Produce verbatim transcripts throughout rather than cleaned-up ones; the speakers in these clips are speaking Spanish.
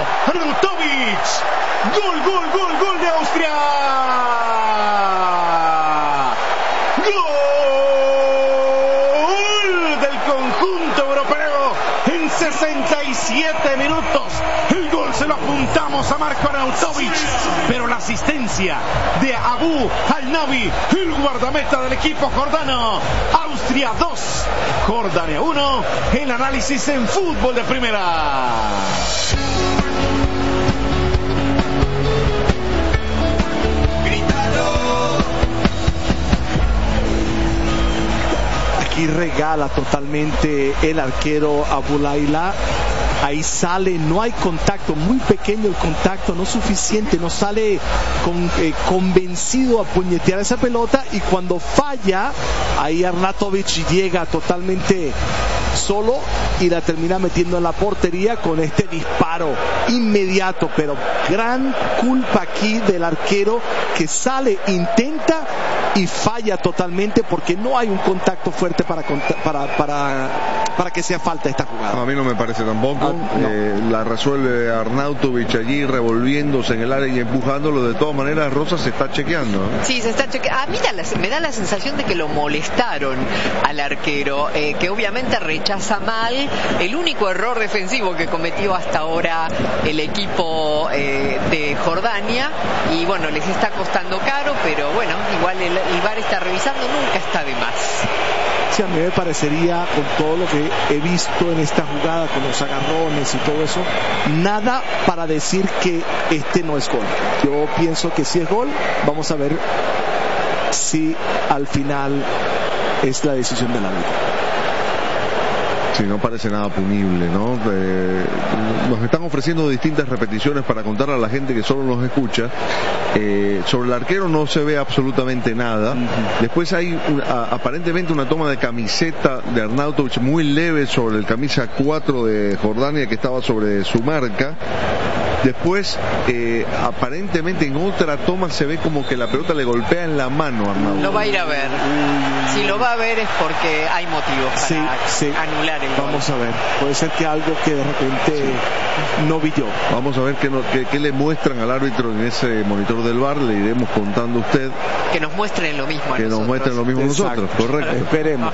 Arnautovic. Gol, gol, gol, gol de Austria. Gol del conjunto europeo en sesenta y siete minutos. El gol se lo apuntamos a Marko Arnautovic, pero la asistencia de Abu Al-Nabi, el guardameta del equipo jordano. Austria dos, Jordania uno. El análisis en Fútbol de Primera. Aquí regala totalmente el arquero Abu Layla. Ahí sale, no hay contacto, muy pequeño el contacto, no suficiente, no sale con, eh, convencido a puñetear esa pelota, y cuando falla, ahí Arnautovic llega totalmente solo y la termina metiendo en la portería con este disparo inmediato. Pero gran culpa aquí del arquero, que sale, intenta y falla totalmente, porque no hay un contacto fuerte para, para, para, para que sea falta esta jugada. A mí no me parece tampoco. Ah, no. eh, la resuelve Arnautovic allí revolviéndose en el área y empujándolo. De todas maneras, Rosa se está chequeando, ¿eh? Sí, se está chequeando. A mí da la, me da la sensación de que lo molestaron al arquero, eh, que obviamente rechaza mal. El único error defensivo que cometió hasta ahora el equipo eh, de Jordania, y bueno, les está costando caro, pero bueno, igual el, el V A R está revisando, nunca está de más. Sí, a mí me parecería, con todo lo que he visto en esta jugada, con los agarrones y todo eso, nada para decir que este no es gol. Yo pienso que si es gol. Vamos a ver si al final es la decisión del árbitro. Sí, no parece nada punible, ¿no? Eh, nos están ofreciendo distintas repeticiones para contarle a la gente que solo nos escucha. Eh, sobre el arquero no se ve absolutamente nada. Uh-huh. Después hay un, a, aparentemente una toma de camiseta de Arnautovic muy leve sobre el camisa cuatro de Jordania, que estaba sobre su marca. Después, eh, aparentemente en otra toma se ve como que la pelota le golpea en la mano a Arnautovic. Lo va a ir a ver. Si lo va a ver es porque hay motivos para sí, sí. anular el gol. Vamos a ver. Puede ser que algo que de repente sí. no vi yo. Vamos a ver qué, no, qué, qué le muestran al árbitro en ese monitor del V A R. Le iremos contando a usted. Que nos muestren lo mismo a que nosotros. nos muestren lo mismo a nosotros, correcto. Esperemos.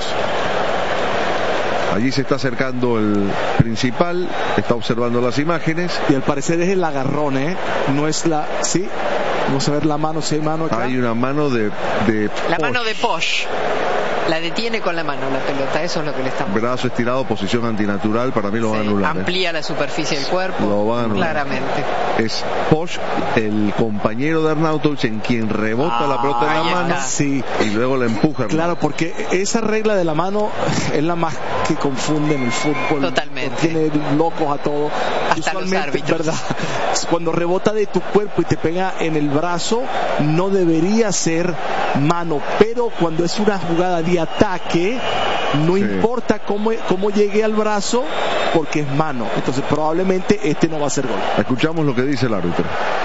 Allí se está acercando el principal, está observando las imágenes. Y al parecer es el agarrón, ¿eh? No es la... ¿Sí? Vamos a ver la mano, si hay mano acá. Hay una mano de... de la Posch. mano de Posch. La detiene con la mano la pelota, eso es lo que le estamos... Brazo estirado, posición antinatural, para mí lo van a anular. Amplía ¿eh? la superficie del cuerpo. Lo van a anular. Claramente. Es Posch, el compañero de Arnautovic, en quien rebota ah, la pelota en la mano sí. y luego la empuja. Claro, porque esa regla de la mano es la más que confunde en el fútbol. Totalmente. Tiene locos a todos. Hasta los árbitros. ¿Verdad? Cuando rebota de tu cuerpo y te pega en el brazo, no debería ser mano, pero cuando es una jugada de ataque, no sí. importa cómo, cómo llegue al brazo, porque es mano. Entonces probablemente este no va a ser gol. Escuchamos lo que dice el árbitro.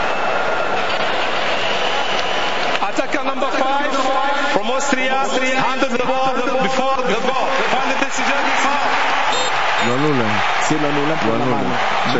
Attacker number five from Austria handled the ball before the ball. Final decision is foul. Lo anulan. Sí, lo anulan por lo la anulan. mano. Sí.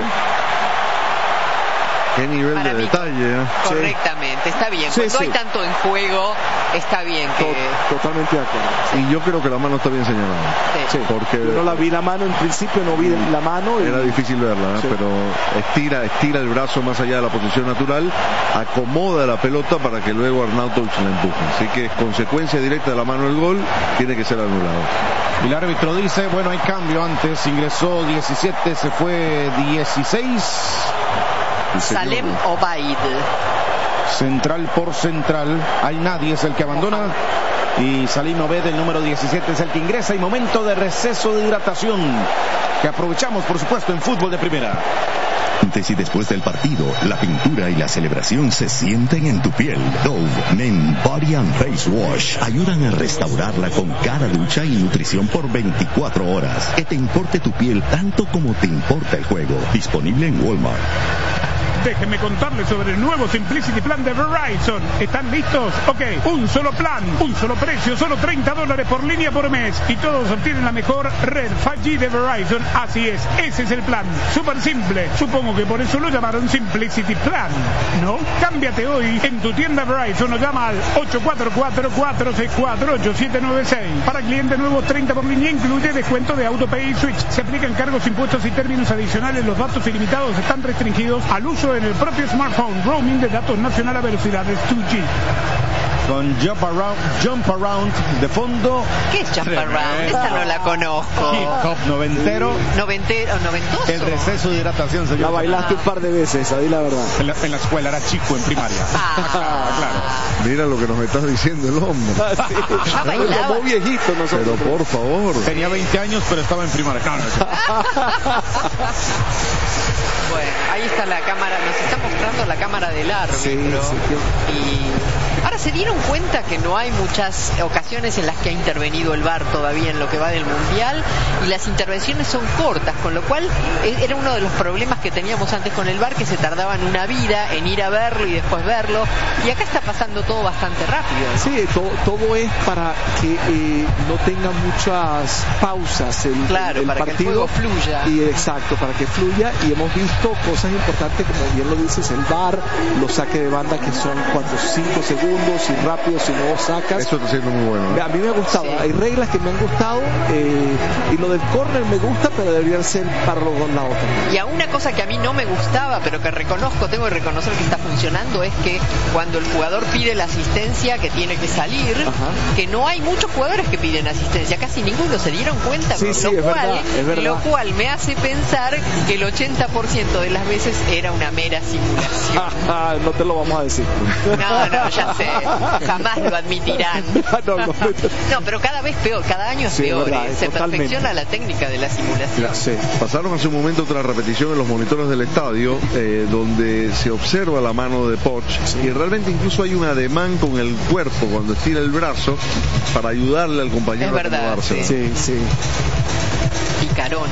Qué nivel Para de mí, detalle, ¿eh? Correctamente, está bien. Sí, Cuando sí. hay tanto en juego, está bien que... Totalmente de acuerdo. Sí. Y yo creo que la mano está bien señalada. Sí. Sí. Porque yo no la vi la mano en principio, no vi la mano. Y... Era difícil verla, ¿eh? Sí. Pero estira, estira el brazo más allá de la posición natural, acomoda la pelota para que luego Arnautovic la empuje. Así que es consecuencia directa de la mano del gol, tiene que ser anulado. Y el árbitro dice, bueno, hay cambio. Antes ingresó diecisiete, se fue dieciséis. Salem Obaid. Central por central. Hay nadie, es el que abandona. Y Salim Obed, el número diecisiete, es el que ingresa. Y momento de receso de hidratación, que aprovechamos, por supuesto, en Fútbol de Primera. Antes y después del partido, la pintura y la celebración se sienten en tu piel. Dove Men Body and Face Wash ayudan a restaurarla con cada ducha y nutrición por veinticuatro horas. Que te importe tu piel tanto como te importa el juego. Disponible en Walmart. Déjenme contarles sobre el nuevo Simplicity Plan de Verizon. ¿Están listos? Ok, un solo plan, un solo precio, solo treinta dólares por línea por mes. Y todos obtienen la mejor red cinco G de Verizon. Así es, ese es el plan. Súper simple. Supongo que por eso lo llamaron Simplicity Plan, ¿no? Cámbiate hoy en tu tienda Verizon o llama al ocho cuatro cuatro, cuatro seis cuatro, ocho siete nueve seis. Para clientes nuevos, treinta por línea, incluye descuento de AutoPay y Switch. Se aplican cargos, impuestos y términos adicionales. Los datos ilimitados están restringidos al uso en el propio smartphone. Roaming de datos nacional a velocidades dos G. Con Jump Around, Jump Around de fondo. ¿Qué es Jump Around? Esta no la conozco. Hip hop noventero. Noventero, noventoso. El receso de hidratación, señor. La bailaste Ah. un par de veces, ahí la verdad. En la, en la escuela, era chico en primaria. Ah, Claro. Mira lo que nos está diciendo el hombre. Sí. Ya bailaba. Como viejito nosotros. Pero por favor. Tenía veinte años, pero estaba en primaria. No, no, no. Bueno, ahí está la cámara, nos está mostrando la cámara del árbitro. Sí, sí, Y ahora se dieron cuenta que no hay muchas ocasiones en las que ha intervenido el V A R todavía en lo que va del Mundial, y las intervenciones son cortas, con lo cual eh, era uno de los problemas que teníamos antes con el V A R, que se tardaban una vida en ir a verlo y después verlo, y acá está pasando todo bastante rápido, ¿no? Sí, todo, todo es para que eh, no tenga muchas pausas el, Claro, el, el para que el partido. juego fluya. Y exacto, para que fluya. Y hemos visto cosas importantes, como bien lo dices, el V A R, los saques de banda que son cuatro cinco segundos y rápido si no sacas. Eso está siendo muy bueno, ¿no? A mí me ha gustado, Sí. hay reglas que me han gustado, eh, y lo del córner me gusta, pero deberían ser para los dos lados también. Y a una cosa que a mí no me gustaba, pero que reconozco, tengo que reconocer que está funcionando, es que cuando el jugador pide la asistencia, que tiene que salir, Ajá. que no hay muchos jugadores que piden asistencia, casi ninguno, se dieron cuenta, Sí, lo, sí, es cual, verdad, es verdad. lo cual me hace pensar que el ochenta por ciento de las veces era una mera simulación. No te lo vamos a decir. No, no, ya sé, jamás lo admitirán. No, no, no. No, pero cada vez peor, cada año es Sí, es peor, verdad, eh. es se totalmente. perfecciona la técnica de la simulación. Ya sé. Pasaron hace un momento otra repetición en los monitores del estadio, eh, donde se observa la mano de Poch, y realmente incluso hay un ademán con el cuerpo cuando estira el brazo para ayudarle al compañero Es verdad, a acomodarse. Sí, sí. Picarón.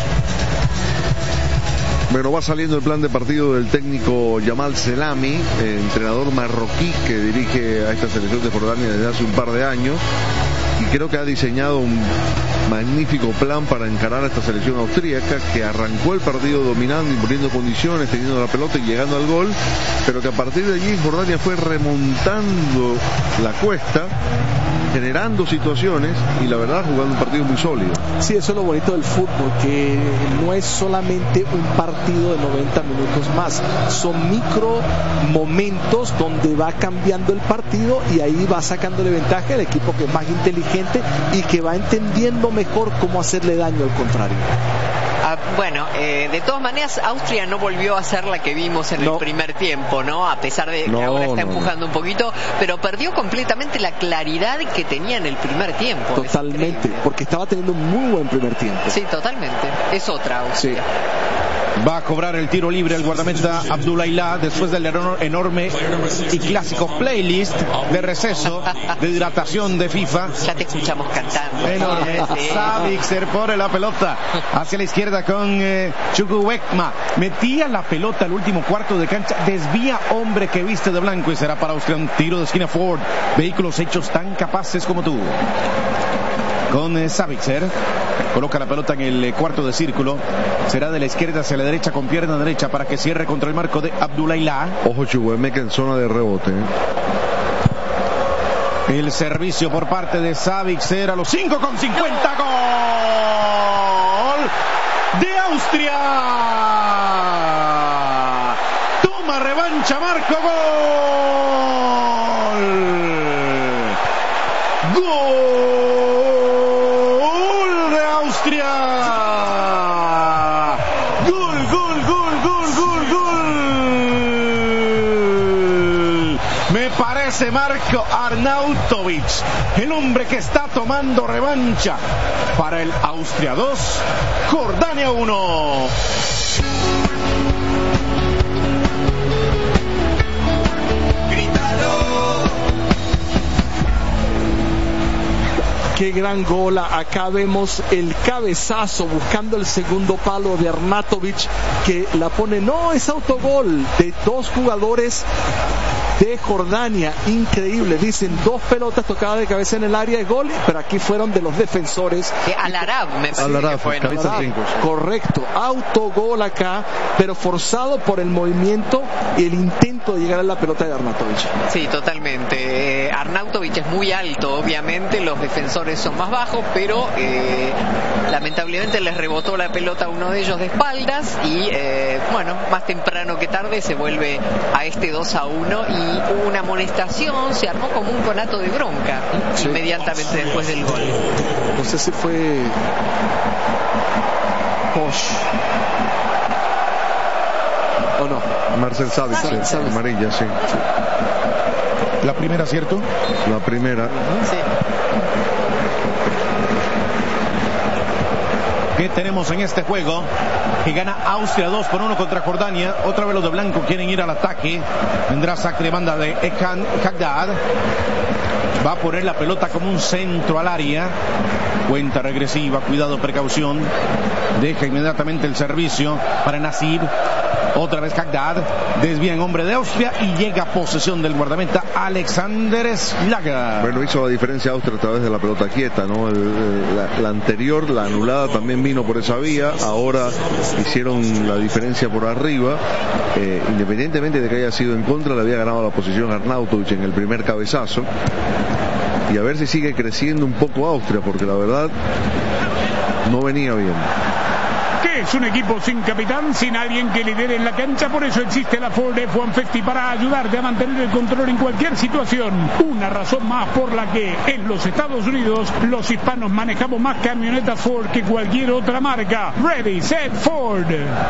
Bueno, va saliendo el plan de partido del técnico Yamal Selami, eh, entrenador marroquí que dirige a esta selección de Jordania desde hace un par de años, y creo que ha diseñado un magnífico plan para encarar a esta selección austríaca, que arrancó el partido dominando, imponiendo condiciones, teniendo la pelota y llegando al gol, pero que a partir de allí Jordania fue remontando la cuesta, generando situaciones y la verdad jugando un partido muy sólido. Sí, eso es lo bonito del fútbol, que no es solamente un partido de noventa minutos más, son micro momentos donde va cambiando el partido y ahí va sacándole ventaja el equipo que es más inteligente y que va entendiendo mejor cómo hacerle daño al contrario. Ah, bueno, eh, de todas maneras, Austria no volvió a ser la que vimos en No. el primer tiempo, ¿no? A pesar de que No, ahora está no, empujando no. un poquito, pero perdió completamente la claridad que tenía en el primer tiempo. Es Totalmente, increíble. porque estaba teniendo un muy buen primer tiempo. Sí, totalmente. Es otra Austria. Va a cobrar el tiro libre el guardameta Abdullailá después del eno- enorme y clásico playlist de receso, de hidratación de FIFA. Ya te escuchamos cantando. Enorme. Sí. Savitzer pone la pelota hacia la izquierda con eh, Chukwuemeka. Metía la pelota al último cuarto de cancha, desvía hombre que viste de blanco y será para Austria un tiro de esquina Ford. Vehículos hechos tan capaces como tú. Con eh, Savitzer, coloca la pelota en el eh, cuarto de círculo, será de la izquierda hacia la derecha con pierna derecha para que cierre contra el marco de Abdullailá. Ojo, Chukwuemeka en zona de rebote, ¿eh? El servicio por parte de Savitzer a los cinco con cincuenta. Gol de Austria. Toma revancha Marco. Gol. Gol de Austria. Gol, gol, gol, gol, gol, gol. Me parece Marko Arnautovic, el hombre que está tomando revancha para el Austria dos, Jordania uno. Qué gran gol. Acá vemos el cabezazo buscando el segundo palo de Arnautovic, que la pone. No, es autogol de dos jugadores de Jordania. Increíble. Dicen dos pelotas tocadas de cabeza en el área de gol, pero aquí fueron de los defensores. Al-Arab me parece Al-Arab, que fue, ¿no? cabeza cinco. Correcto. Autogol acá, pero forzado por el movimiento y el intento de llegar a la pelota de Arnautovic. Sí, totalmente. Eh, Arnautovic es muy alto, obviamente, los defensores son más bajos, pero eh, lamentablemente les rebotó la pelota a uno de ellos de espaldas y eh, bueno, más temprano que tarde se vuelve a este dos a uno y hubo una amonestación, se armó como un conato de bronca sí. inmediatamente después del gol. No sé si fue Posh o no. Marcel Sabitzer, Sí, Sabitzer. amarilla, sí. La primera, ¿cierto? La primera. Sí. ¿Qué tenemos en este juego? Que gana Austria dos por uno contra Jordania. Otra vez los de blanco quieren ir al ataque. Vendrá saque de banda de Ekan Haddad. Va a poner la pelota como un centro al área. Cuenta regresiva, cuidado, precaución. Deja inmediatamente el servicio para Nasib. Otra vez Haddad. Desvía en hombre de Austria y llega a posesión del guardameta Alexander Schlager. Bueno, hizo la diferencia Austria a través de la pelota quieta, ¿no? El, el, la, la anterior, la anulada, también vino por esa vía. Ahora hicieron la diferencia por arriba. Eh, independientemente de que haya sido en contra, le había ganado la posición a Arnautovic en el primer cabezazo. Y a ver si sigue creciendo un poco Austria, porque la verdad no venía bien. Es un equipo sin capitán, sin alguien que lidere en la cancha, por eso existe la Ford F ciento cincuenta para ayudarte a mantener el control en cualquier situación. Una razón más por la que en los Estados Unidos los hispanos manejamos más camionetas Ford que cualquier otra marca. Ready, set, Ford.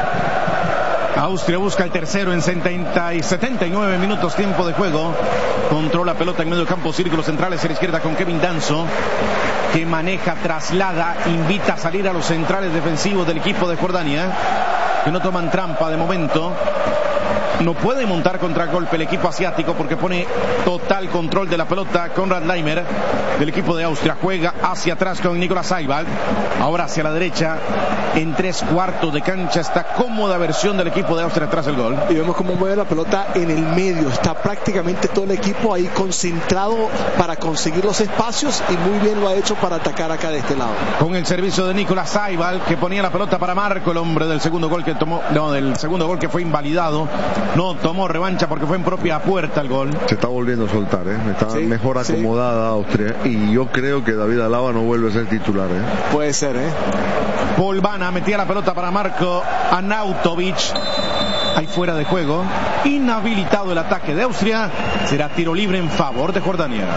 Austria busca el tercero en setenta y setenta y nueve minutos tiempo de juego. Controla pelota en medio campo, círculos centrales a la izquierda con Kevin Danso, que maneja, traslada, invita a salir a los centrales defensivos del equipo de Jordania, que no toman trampa de momento. No puede montar contragolpe el equipo asiático porque pone total control de la pelota. Konrad Laimer del equipo de Austria juega hacia atrás con Nicolas Seibald. Ahora hacia la derecha, en tres cuartos de cancha, esta cómoda versión del equipo de Austria tras el gol. Y vemos cómo mueve la pelota en el medio. Está prácticamente todo el equipo ahí concentrado para conseguir los espacios y muy bien lo ha hecho para atacar acá de este lado. Con el servicio de Nicolas Seibald, que ponía la pelota para Marco, el hombre del segundo gol que tomó, no, del segundo gol que fue invalidado. No tomó revancha porque fue en propia puerta el gol. Se está volviendo a soltar, ¿eh? Está sí, mejor acomodada sí. Austria. Y yo creo que David Alaba no vuelve a ser titular, ¿eh? Puede ser, ¿eh? Paul Bana metía la pelota para Marco Arnautovic. Ahí fuera de juego. Inhabilitado el ataque de Austria. Será tiro libre en favor de Jordania.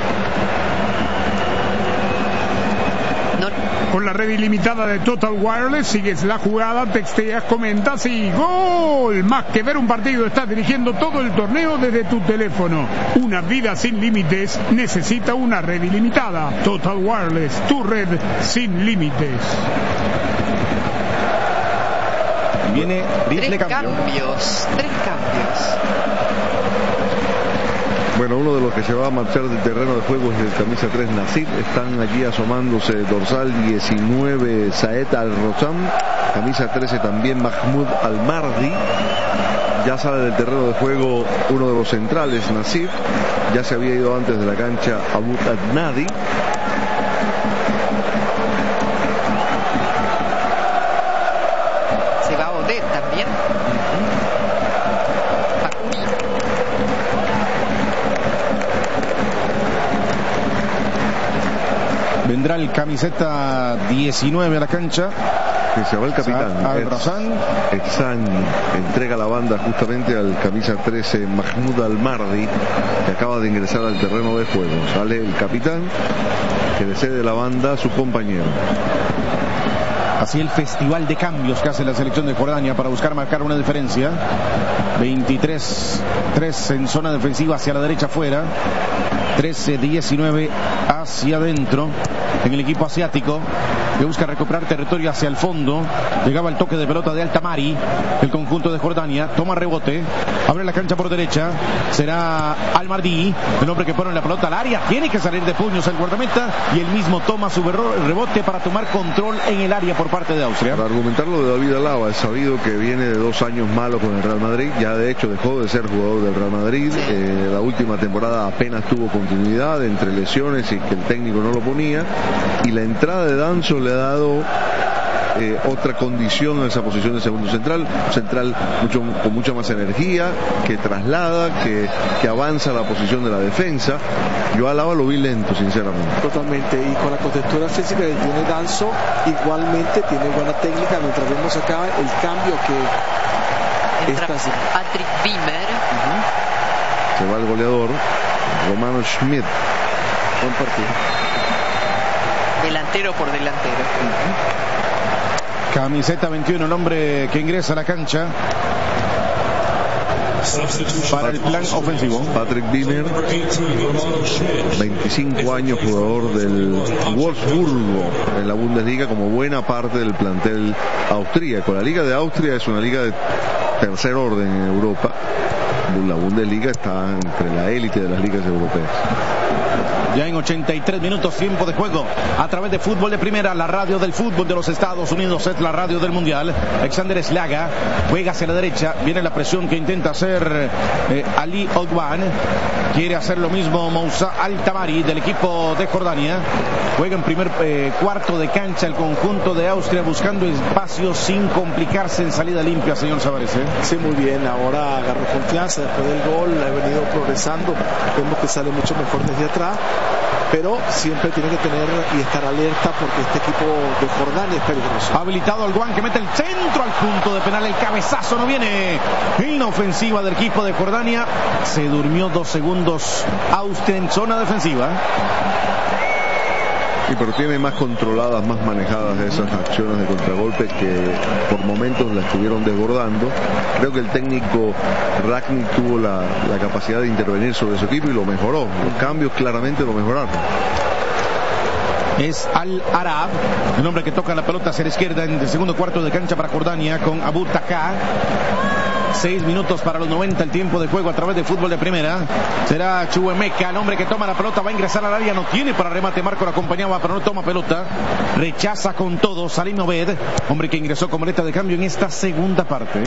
Con la red ilimitada de Total Wireless sigues la jugada, texteas, comentas y ¡gol! Más que ver un partido, estás dirigiendo todo el torneo desde tu teléfono. Una vida sin límites necesita una red ilimitada. Total Wireless, tu red sin límites. Viene Tres cambio. cambios, tres cambios. Bueno, uno de los que se va a marchar del terreno de juego es el camisa tres Nasib. Están allí asomándose dorsal diecinueve Saed Al-Rossam, camisa trece también Mahmoud Al-Mardi. Ya sale del terreno de juego uno de los centrales, Nasib. Ya se había ido antes de la cancha Abu Adnadi. Se va Odet también. Vendrá el camiseta diecinueve a la cancha. Que se va el capitán. Al-Razan. Exan entrega la banda justamente al camisa trece Mahmoud Al-Mardi, que acaba de ingresar al terreno de juego. Sale el capitán, que le cede la banda a su compañero. Así el festival de cambios que hace la selección de Jordania para buscar marcar una diferencia. veintitrés tres en zona defensiva hacia la derecha afuera. trece diecinueve hacia adentro en el equipo asiático. que busca recuperar territorio hacia el fondo. Llegaba el toque de pelota de Altamari, el conjunto de Jordania. Toma rebote, abre la cancha por derecha. Será Al-Mardi, el hombre que pone la pelota al área. Tiene que salir de puños el guardameta y él mismo toma su rebote para tomar control en el área por parte de Austria. Para argumentar lo de David Alaba, es sabido que viene de dos años malos con el Real Madrid. Ya de hecho dejó de ser jugador del Real Madrid. Eh, la última temporada apenas tuvo continuidad entre lesiones y que el técnico no lo ponía. Y la entrada de Danso le ha dado Eh, otra condición en esa posición de segundo central, central mucho, con mucha más energía, que traslada, que, que avanza la posición de la defensa. Yo a Alaba lo vi lento, sinceramente. Totalmente, y con la contextura física que tiene Danso, igualmente tiene buena técnica. Mientras vemos acá el cambio que entra está Patrick Wimmer. Uh-huh. Se va el goleador Romano Schmidt. Buen partido. Delantero por delantero. Uh-huh. Camiseta veintiuno, el hombre que ingresa a la cancha para el plan ofensivo. Patrick Wimmer, veinticinco años, jugador del Wolfsburgo en la Bundesliga, como buena parte del plantel austríaco. La Liga de Austria es una liga de tercer orden en Europa. La Bundesliga está entre la élite de las ligas europeas. Ya en ochenta y tres minutos, tiempo de juego a través de Fútbol de Primera, la radio del fútbol de los Estados Unidos, es la radio del Mundial. Alexander Slaga juega hacia la derecha, viene la presión que intenta hacer eh, Ali Ogban, quiere hacer lo mismo Moussa Altamari del equipo de Jordania. Juega en primer eh, cuarto de cancha el conjunto de Austria, buscando espacio sin complicarse en salida limpia, señor Sabares. ¿eh? Sí, muy bien, ahora agarró confianza después del gol, ha venido progresando, vemos que sale mucho mejor desde atrás, pero siempre tiene que tener y estar alerta porque este equipo de Jordania es peligroso. Habilitado al Guan, que mete el centro al punto de penal, el cabezazo no viene en la ofensiva del equipo de Jordania. Se durmió dos segundos Austria en zona defensiva. Sí, pero tiene más controladas, más manejadas esas acciones de contragolpe que por momentos la estuvieron desbordando. Creo que el técnico Rangnick tuvo la, la capacidad de intervenir sobre su equipo y lo mejoró. Los cambios claramente lo mejoraron. Es Al-Arab, el hombre que toca la pelota hacia la izquierda en el segundo cuarto de cancha para Jordania con Abu Taka. Seis minutos para los noventa el tiempo de juego a través de Fútbol de Primera. Será Chuemeka, el hombre que toma la pelota, va a ingresar al área, no tiene para remate. Marco lo acompañaba, pero no toma pelota. Rechaza con todo Salim Obed, hombre que ingresó como boleta de cambio en esta segunda parte.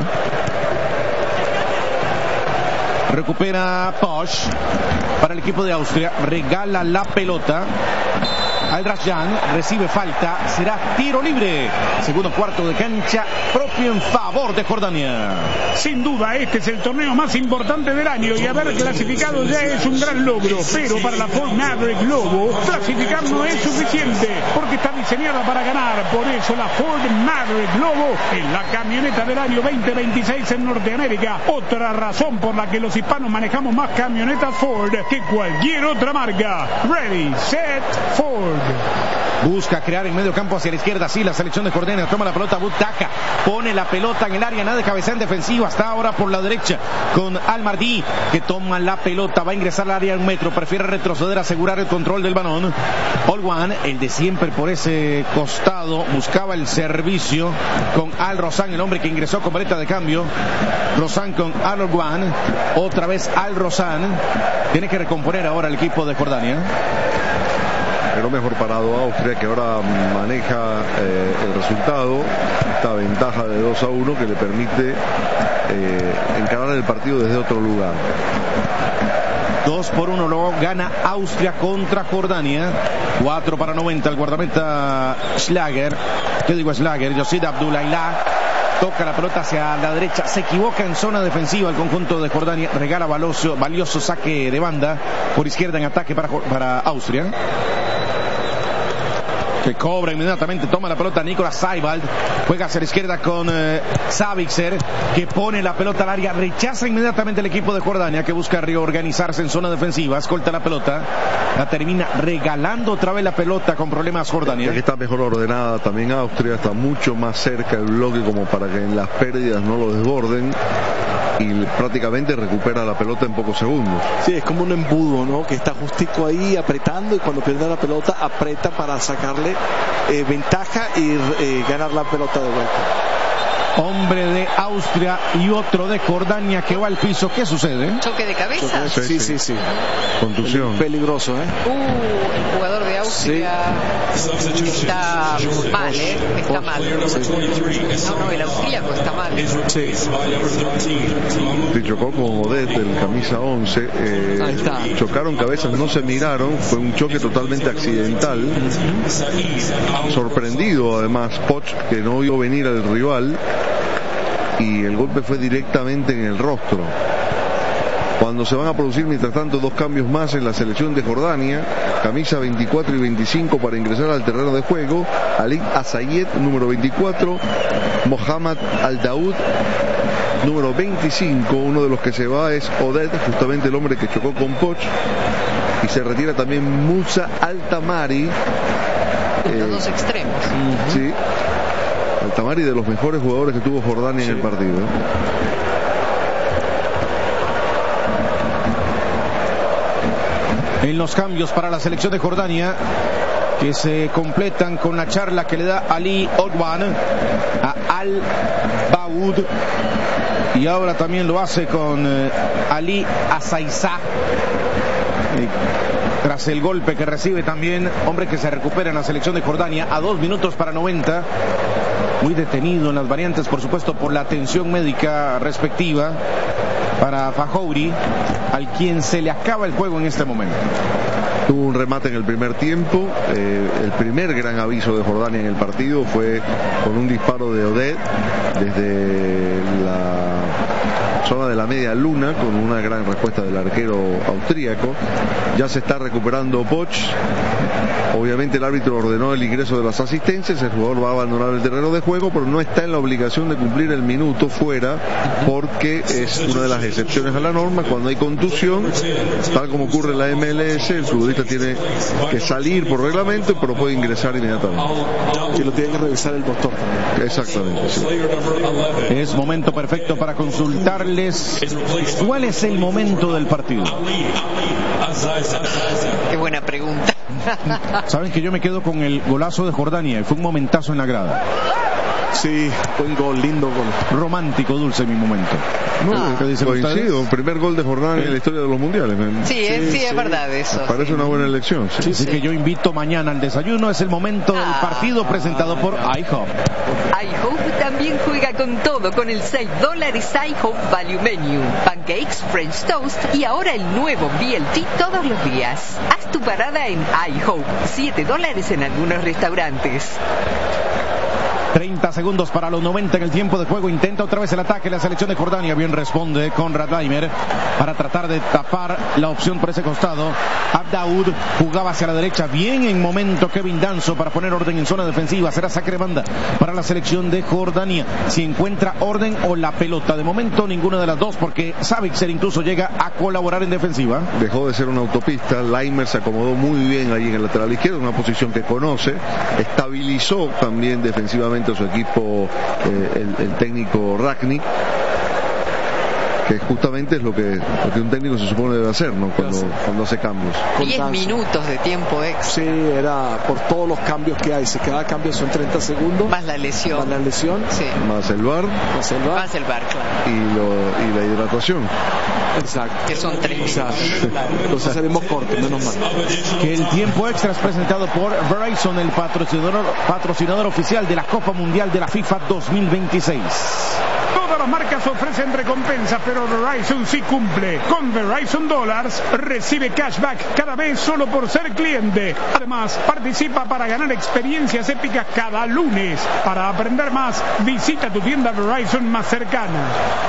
Recupera Posch para el equipo de Austria, regala la pelota. Al-Rajjan recibe falta, será tiro libre. Segundo cuarto de cancha propio en favor de Jordania. Sin duda, este es el torneo más importante del año y haber clasificado ya es un gran logro. Pero para la Ford Maverick Lobo, clasificar no es suficiente porque está diseñada para ganar. Por eso la Ford Maverick Lobo es la camioneta del año veinte veintiséis en Norteamérica. Otra razón por la que los hispanos manejamos más camionetas Ford que cualquier otra marca. Ready, set, Ford. Busca crear en medio campo hacia la izquierda, sí, la selección de Jordania toma la pelota, Butaka pone la pelota en el área, nada de cabeza en defensiva, hasta ahora por la derecha con Al-Mardi, que toma la pelota, va a ingresar al área un metro, prefiere retroceder, asegurar el control del balón. Olwan, el de siempre por ese costado, buscaba el servicio con Al-Rozan, el hombre que ingresó con boleta de cambio. Rozan con Al-Olwan, otra vez Al-Rozan, tiene que recomponer ahora el equipo de Jordania. Pero mejor parado Austria, que ahora maneja eh, el resultado, esta ventaja de dos a uno que le permite eh, encarar el partido desde otro lugar. dos por uno lo gana Austria contra Jordania. cuatro para noventa el guardameta Schlager, ¿qué digo Schlager? Yosid Abdullailá toca la pelota hacia la derecha, se equivoca en zona defensiva el conjunto de Jordania, regala valioso, valioso saque de banda por izquierda en ataque para, para Austria, que cobra inmediatamente, toma la pelota Nicolas Seibald, juega hacia la izquierda con eh, Savitzer, que pone la pelota al área, rechaza inmediatamente el equipo de Jordania, que busca reorganizarse en zona defensiva, escolta la pelota, la termina regalando otra vez la pelota con problemas Jordania. Aquí está mejor ordenada también Austria, está mucho más cerca el bloque como para que en las pérdidas no lo desborden. y prácticamente recupera la pelota en pocos segundos. Sí, es como un embudo, ¿no? Que está justico ahí apretando, y cuando pierde la pelota aprieta para sacarle eh, ventaja y eh, ganar la pelota de vuelta. Hombre de Austria y otro de Jordania que va al piso. ¿Qué sucede? ¿Choque de cabeza? Sí, sí, sí, sí. Contusión. Peligroso, ¿eh? Uh, el jugador de Austria sí. Está mal, ¿eh? Está mal. Sí. No, no, el austríaco está mal. Sí. Sí, chocó con Odette, el camisa once. Eh, Ahí está. Chocaron cabezas, no se miraron. Fue un choque totalmente accidental. Sorprendido, además, Poch, que no vio venir al rival. Y el golpe fue directamente en el rostro. Cuando se van a producir mientras tanto dos cambios más en la selección de Jordania, camisa veinticuatro y veinticinco para ingresar al terreno de juego, Ali Asayed, número veinticuatro, Mohamed Al-Daoud, número veinticinco. Uno de los que se va es Odette, justamente el hombre que chocó con Poch, y se retira también Musa Altamari. Los eh, dos extremos. Uh-huh. Sí. Altamari, de los mejores jugadores que tuvo Jordania, sí, en el partido. En los cambios para la selección de Jordania, que se completan con la charla que le da Ali Odwan a Al-Baoud, y ahora también lo hace con eh, Ali Asaizá. Eh, tras el golpe que recibe también, hombre que se recupera en la selección de Jordania a dos minutos para noventa. Muy detenido en las variantes, por supuesto, por la atención médica respectiva para Fajouri, al quien se le acaba el juego en este momento. Tuvo un remate en el primer tiempo. Eh, el primer gran aviso de Jordania en el partido fue con un disparo de Odette desde la zona de la media luna, con una gran respuesta del arquero austríaco. Ya se está recuperando Poch. Obviamente el árbitro ordenó el ingreso de las asistencias. El jugador va a abandonar el terreno de juego, pero no está en la obligación de cumplir el minuto fuera, porque es una de las excepciones a la norma. Cuando hay contusión, tal como ocurre en la M L S, el futbolista tiene que salir por reglamento, pero puede ingresar inmediatamente. Y lo tiene que revisar el doctor también. Exactamente, sí. Es momento perfecto para consultarles cuál es el momento del partido. Qué buena pregunta. Saben que yo me quedo con el golazo de Jordania. Fue un momentazo en la grada. Sí, buen gol, lindo gol. Romántico, dulce mi momento. No, ah, ¿qué dicen ustedes? Primer gol de Jordania ¿Eh? en la historia de los mundiales. Sí, sí, es, sí, sí, es verdad eso. Me parece sí. una buena elección. Sí. Sí, Así sí. que yo invito mañana al desayuno. Es el momento del partido ah, presentado por iHop. iHop también juega con todo con el seis dólares iHop Value Menu. Pancakes, French Toast y ahora el nuevo B L T todos los días. Haz tu parada en iHop. siete dólares en algunos restaurantes. treinta segundos para los noventa en el tiempo de juego. Intenta otra vez el ataque la selección de Jordania. Bien responde Konrad Laimer para tratar de tapar la opción por ese costado. Abdaoud jugaba hacia la derecha. Bien en momento Kevin Danso para poner orden en zona defensiva. Será saque de banda para la selección de Jordania. Si encuentra orden o la pelota. De momento ninguna de las dos, porque Savitzer incluso llega a colaborar en defensiva. Dejó de ser una autopista. Laimer se acomodó muy bien ahí en el lateral izquierdo, una posición que conoce. Estabilizó también defensivamente a su equipo eh, el, el técnico Ragnick, que justamente es lo que, lo que un técnico se supone debe hacer, ¿no? Cuando, cuando hace cambios. diez minutos de tiempo extra. Sí, era por todos los cambios que hay. Si cada cambio son treinta segundos. Más la lesión. Más la lesión. Sí. Más el bar. Más el bar. Más el bar, claro. Y, lo, y la hidratación. Exacto. Que son treinta. Entonces salimos cortos, menos mal. Que el tiempo extra es presentado por Verizon, el patrocinador, patrocinador oficial de la Copa Mundial de la FIFA dos mil veintiséis. Todas las marcas ofrecen recompensas, pero Verizon sí cumple. Con Verizon Dollars recibe cashback cada vez solo por ser cliente. Además, participa para ganar experiencias épicas cada lunes. Para aprender más, visita tu tienda Verizon más cercana.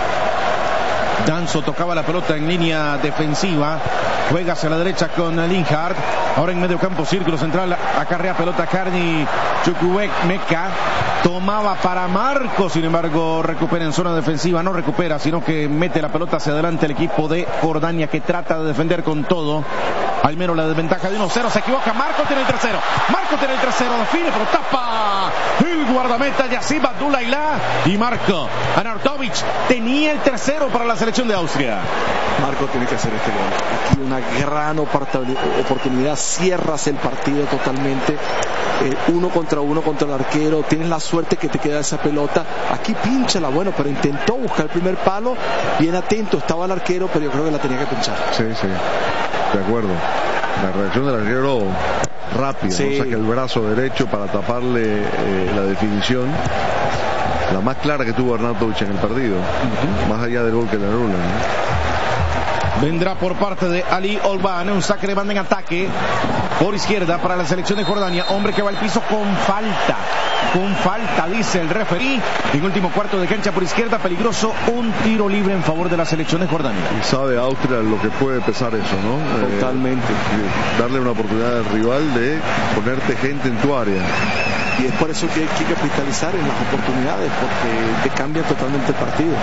Danso tocaba la pelota en línea defensiva, juega hacia la derecha con Linhart, ahora en medio campo, círculo central, acarrea pelota Carni Chukwuemeka, tomaba para Marco, sin embargo recupera en zona defensiva, no recupera, sino que mete la pelota hacia adelante el equipo de Jordania, que trata de defender con todo. Al menos la desventaja de uno cero. Se equivoca. Marco tiene el tercero. Marco tiene el tercero. Define, pero tapa el guardameta Yacib Abdullailá. Y Marco Arnautovic tenía el tercero para la selección de Austria. Marco tiene que hacer este gol. Aquí una gran oportunidad. Cierras el partido totalmente. Eh, uno contra uno contra el arquero. Tienes la suerte que te queda esa pelota. Aquí pínchala, bueno, pero intentó buscar el primer palo. Bien atento estaba el arquero, pero yo creo que la tenía que pinchar. Sí, sí. De acuerdo. La reacción del arquero rápida, sí. ¿no? Saca el brazo derecho para taparle eh, la definición. La más clara que tuvo Arnautovic en el partido. Uh-huh. Más allá del gol que le anulan, ¿no? Vendrá por parte de Ali Olban, un saque de banda en ataque por izquierda para la selección de Jordania. Hombre que va al piso con falta. Con falta, dice el referí. En último cuarto de cancha por izquierda, peligroso. Un tiro libre en favor de la selección de Jordania. Y sabe Austria lo que puede pesar eso, ¿no? Totalmente. Eh, darle una oportunidad al rival de ponerte gente en tu área. Y es por eso que hay que capitalizar en las oportunidades, porque te cambia totalmente el partido.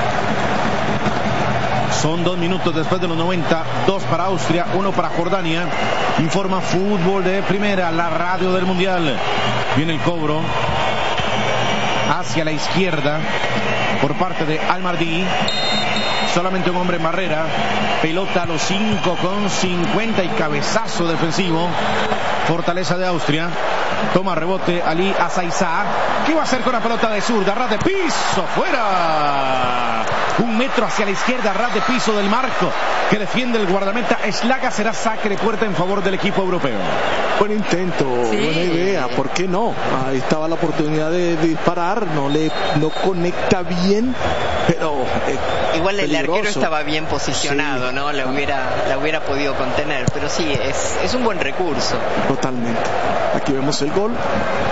Son dos minutos después de los noventa, dos para Austria, uno para Jordania. Informa Fútbol de Primera, la radio del Mundial. Viene el cobro hacia la izquierda por parte de Al-Mardi. Solamente un hombre en barrera. Pelota a los cinco con cincuenta y cabezazo defensivo. Fortaleza de Austria. Toma rebote Ali Azaizá. ¿Qué va a hacer con la pelota de zurda? Ras de piso, fuera. Un metro hacia la izquierda, ras de piso del marco que defiende el guardameta Slaga. Será saque de puerta en favor del equipo europeo. Buen intento, sí. Buena idea, ¿por qué no? Ahí estaba la oportunidad de, de disparar, no le no conecta bien, pero eh, igual el peligroso. Arquero estaba bien posicionado, sí. ¿no? La hubiera, la hubiera podido contener, pero sí, es, es un buen recurso. Totalmente. Aquí vemos el gol.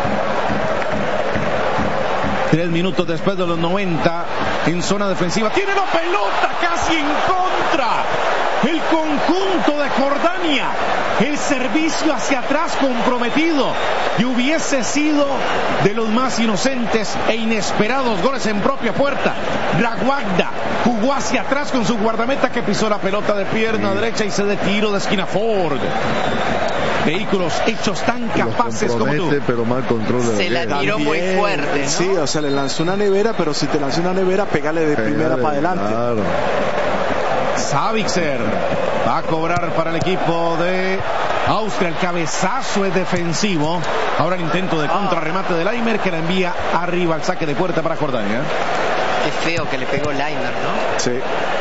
Tres minutos después de los noventa, en zona defensiva, tiene la pelota casi en contra. El conjunto de Jordania, el servicio hacia atrás comprometido, y hubiese sido de los más inocentes e inesperados goles en propia puerta. Raguagda jugó hacia atrás con su guardameta que pisó la pelota de pierna derecha y se de tiro de esquina. Ford. Vehículos hechos tan capaces como tú. Pero mal control de se la tiró también, muy fuerte, ¿no? Sí, o sea, le lanzó una nevera, pero si te lanzó una nevera, pégale de pégale, primera para adelante. Claro. Savitzer va a cobrar para el equipo de Austria. El cabezazo es defensivo. Ahora el intento de contrarremate de Laimer, que la envía arriba al saque de puerta para Jordania. Qué feo que le pegó Laimer, ¿no? Sí.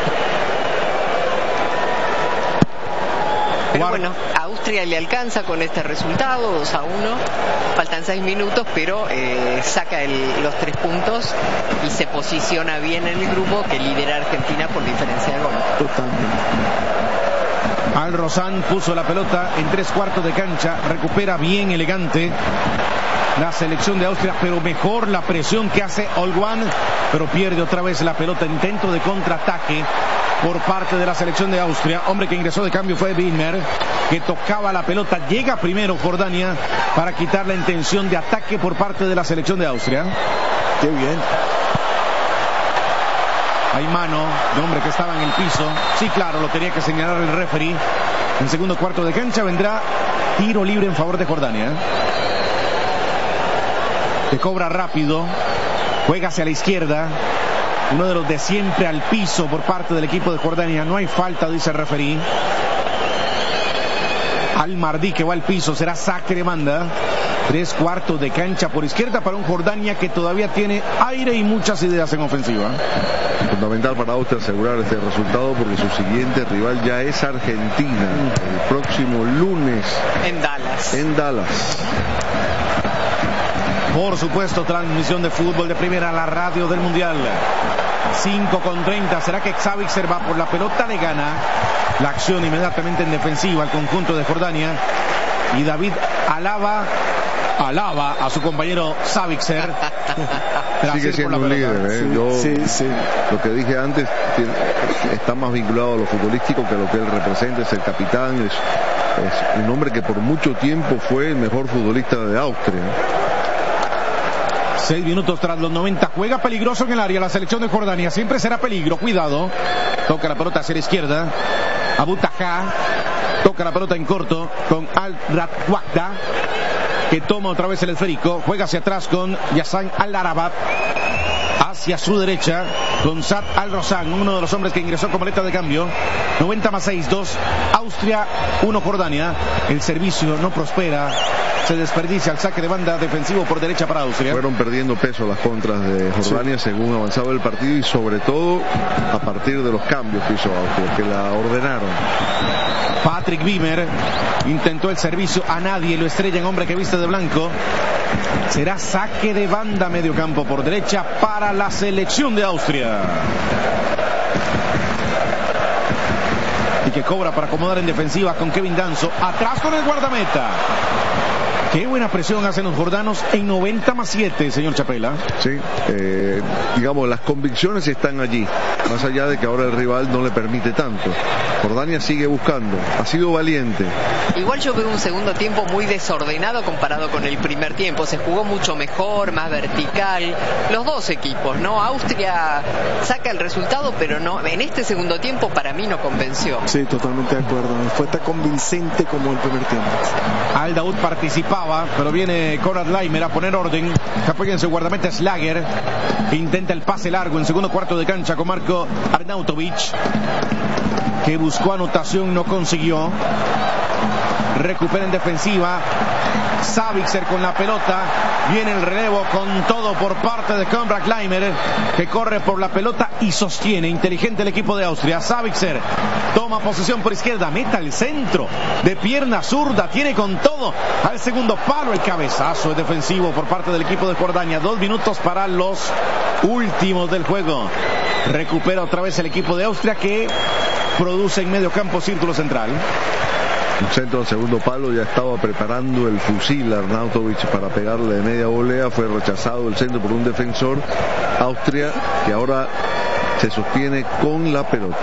Pero bueno, a Austria le alcanza con este resultado, dos a uno. Faltan seis minutos, pero eh, saca el, los tres puntos y se posiciona bien en el grupo que lidera Argentina por diferencia de gol. Totalmente. Al Rozán puso la pelota en tres cuartos de cancha, recupera bien elegante la selección de Austria, pero mejor la presión que hace Olguán, pero pierde otra vez la pelota. Intento de contraataque por parte de la selección de Austria. Hombre que ingresó de cambio fue Wilmer, que tocaba la pelota. Llega primero Jordania para quitar la intención de ataque por parte de la selección de Austria. Qué bien. Hay mano de hombre que estaba en el piso. Sí, claro, lo tenía que señalar el referee. En segundo cuarto de cancha vendrá tiro libre en favor de Jordania. Que cobra rápido, juega hacia la izquierda. Uno de los de siempre al piso por parte del equipo de Jordania. No hay falta, dice el referí. Al-Mardi que va al piso, será saque de banda. Tres cuartos de cancha por izquierda para un Jordania que todavía tiene aire y muchas ideas en ofensiva. Fundamental para Austria asegurar este resultado porque su siguiente rival ya es Argentina. El próximo lunes. En Dallas. En Dallas. Por supuesto, transmisión de fútbol de primera, la radio del Mundial. cinco con treinta. ¿Será que Savitzer va por la pelota? Le gana la acción inmediatamente en defensiva al conjunto de Jordania. Y David alaba, alaba a su compañero Savitzer. Sigue siendo un líder, ¿eh? Sí, Yo, sí, sí. Lo que dije antes tiene, está más vinculado a lo futbolístico que a lo que él representa. Es el capitán, es, es un hombre que por mucho tiempo fue el mejor futbolista de Austria. Seis minutos tras los noventa, juega peligroso en el área la selección de Jordania, siempre será peligro, cuidado, toca la pelota hacia la izquierda, Abu Taha, Toca la pelota en corto con Al-Ratwakda, que toma otra vez el esférico. Juega hacia atrás con Yassan Al-Arabat. Hacia su derecha con Saad Al-Rozan, uno de los hombres que ingresó como letra de cambio. noventa más seis, dos Austria, uno Jordania. El servicio no prospera, se desperdicia el saque de banda defensivo por derecha para Austria. Fueron perdiendo peso las contras de Jordania, sí, según avanzaba el partido, y sobre todo a partir de los cambios que hizo Austria, que la ordenaron. Patrick Wimmer intentó el servicio, a nadie lo estrella en hombre que viste de blanco. Será saque de banda, medio campo por derecha para la selección de Austria. Y que cobra para acomodar en defensiva con Kevin Danso. Atrás con el guardameta. Qué buena presión hacen los jordanos en noventa más siete, señor Chapela. Sí, eh, digamos, las convicciones están allí, más allá de que ahora el rival no le permite tanto. Jordania sigue buscando, ha sido valiente. Igual yo veo un segundo tiempo muy desordenado comparado con el primer tiempo. Se jugó mucho mejor, más vertical. Los dos equipos, ¿no? Austria saca el resultado, pero no, en este segundo tiempo para mí no convenció. Sí, totalmente de acuerdo. No fue tan convincente como el primer tiempo. Al Daud participaba, pero viene Konrad Laimer a poner orden. Se apoya en su guardameta Schlager. Intenta el pase largo en segundo cuarto de cancha con Marko Arnautovic, que buscó anotación, no consiguió. Recupera en defensiva Savitzer con la pelota. Viene el relevo con todo por parte de Konrad Laimer, que corre por la pelota y sostiene. Inteligente el equipo de Austria. Savitzer toma posesión por izquierda, meta el centro de pierna zurda, tiene con todo al segundo palo. El cabezazo es defensivo por parte del equipo de Jordania. Dos minutos para los últimos del juego. Recupera otra vez el equipo de Austria, que produce en medio campo círculo central. Un centro al segundo palo, ya estaba preparando el fusil Arnautovic para pegarle de media volea. Fue rechazado el centro por un defensor. Austria, que ahora se sostiene con la pelota.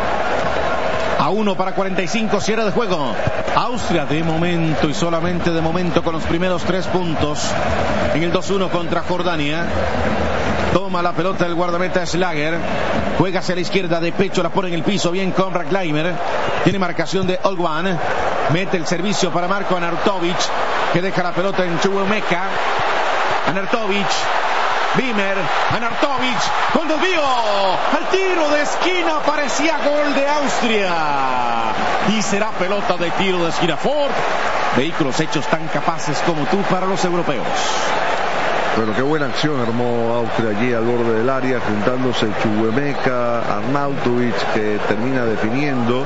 A uno para cuarenta y cinco, cierre de juego. Austria de momento y solamente de momento con los primeros tres puntos en el dos uno contra Jordania. Toma la pelota el guardameta Schlager. Juega hacia la izquierda de pecho, la pone en el piso. Bien Konrad Laimer. Tiene marcación de Olguan. Mete el servicio para Marko Arnautovic, que deja la pelota en Chukwuemeka. Arnautovic. Wimmer, Arnautovic con desvío. Al tiro de esquina, parecía gol de Austria. Y será pelota de tiro de esquina. Ford. Vehículos hechos tan capaces como tú para los europeos. Bueno, qué buena acción armó Austria allí al borde del área, juntándose Chukwuemeka, Arnautovic, que termina definiendo.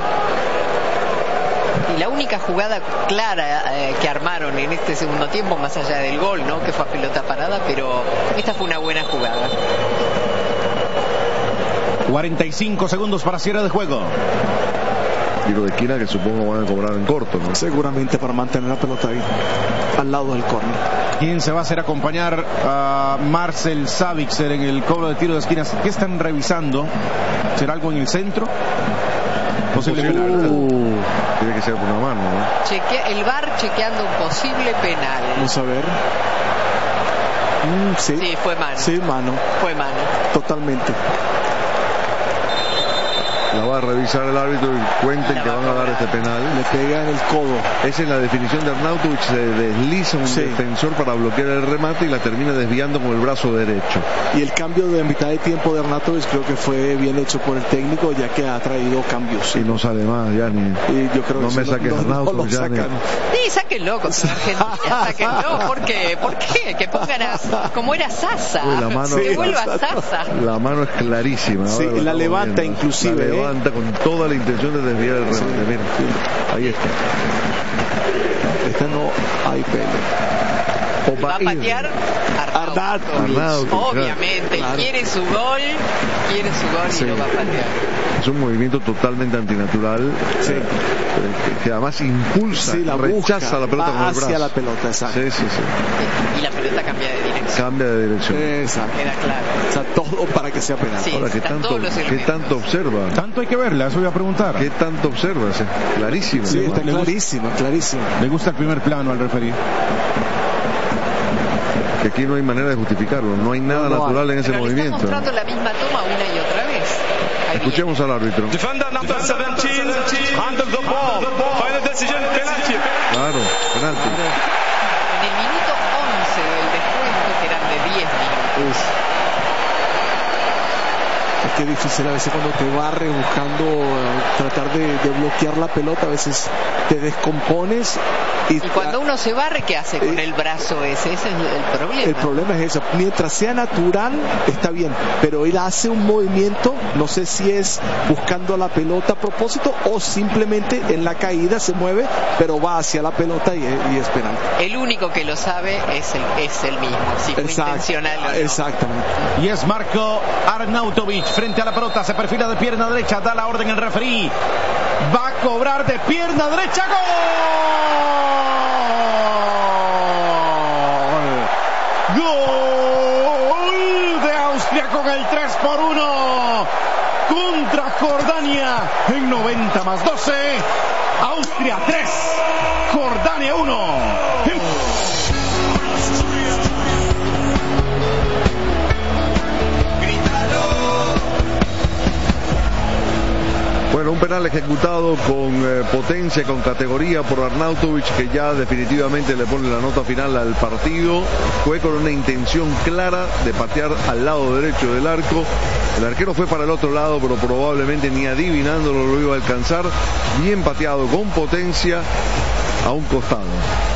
Y la única jugada clara eh, que armaron en este segundo tiempo, más allá del gol, ¿no?, que fue a pelota parada, pero esta fue una buena jugada. cuarenta y cinco segundos para cierre de juego. Tiro de esquina que supongo van a cobrar en corto, ¿no? Seguramente para mantener la pelota ahí, al lado del córner. ¿Quién se va a hacer acompañar a Marcel Savitzer en el cobro de tiro de esquinas? ¿Qué están revisando? ¿Será algo en el centro? Posible penal. Uh, tiene que ser por una mano, ¿no? Chequea, el V A R chequeando un posible penal. Vamos a ver. Mm, sí. Sí, fue mano. Sí, mano. Fue mano. Totalmente. La va a revisar el árbitro y cuenten que van a dar este penal. Le pega en el codo. Es en la definición de Arnautovic, se desliza un sí. defensor para bloquear el remate y la termina desviando con el brazo derecho. Y el cambio de mitad de tiempo de Arnautovic creo que fue bien hecho por el técnico, ya que ha traído cambios. Y no sale más, ya ni. Y yo creo no que me saques no, Arnautovic, no, no ya ni. Sí, sáquenlo con Argentina, sáquenlo. ¿Por qué? ¿Por qué? Que pongan a, como era Sasa. Uy, la mano, que vuelva Sasa. La mano es clarísima. Sí, la, la levanta viendo. Inclusive. La levanta eh. con toda la intención de desviar el remate. Sí. Mira, ahí está. Esta no hay pelo. Va a patear Arnautovic. Obviamente, claro. quiere su gol, quiere su gol sí. y lo va a patear. Es un movimiento totalmente antinatural, sí. eh, que, que además impulsa, sí, la rechaza busca, la pelota con el brazo. Hacia la pelota, exacto. Sí, sí, sí. Y la pelota cambia de dirección. Cambia de dirección. Exacto. Queda claro. O sea, todo para que sea penal. Sí, Ahora, ¿qué tanto, ¿qué tanto observa? Tanto hay que verla, eso voy a preguntar. ¿Qué tanto observa? Es clarísimo. Sí, está ¿no? clarísimo, clarísimo. Le gusta el primer plano al referir. Que aquí no hay manera de justificarlo, no hay nada no, natural en ese pero movimiento. Está mostrando la misma toma una y otra vez. Escuchemos al árbitro. Defender number seventeen handled the ball. Final decision, penalty. Claro, penalti. En el minuto once del descuento, que eran de diez minutos. Uf. Es que es difícil a veces cuando te barre buscando uh, tratar de, de bloquear la pelota, a veces te descompones. Y, y cuando uno se barre, ¿qué hace con eh, el brazo ese? Ese es el problema. El problema es eso. Mientras sea natural, está bien. Pero él hace un movimiento, no sé si es buscando la pelota a propósito o simplemente en la caída se mueve, pero va hacia la pelota y, y es penal. El único que lo sabe es el, es el mismo, si fue Exacto, intencional o no. Exactamente. Y es Marko Arnautovic frente a la pelota, se perfila de pierna derecha, da la orden el referí, va a cobrar de pierna derecha, ¡gol! ¡Gol de Austria con el tres por uno contra Jordania en noventa más doce! Austria tres, Jordania uno. Bueno, un penal ejecutado con eh, potencia, con categoría por Arnautovic, que ya definitivamente le pone la nota final al partido. Fue con una intención clara de patear al lado derecho del arco. El arquero fue para el otro lado, pero probablemente ni adivinándolo lo iba a alcanzar. Bien pateado, con potencia, a un costado.